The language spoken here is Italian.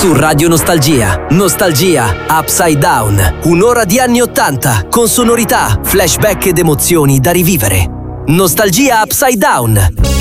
Su Radio Nostalgia. Nostalgia Upside Down. Un'ora di anni '80 con sonorità, flashback ed emozioni da rivivere. Nostalgia Upside Down.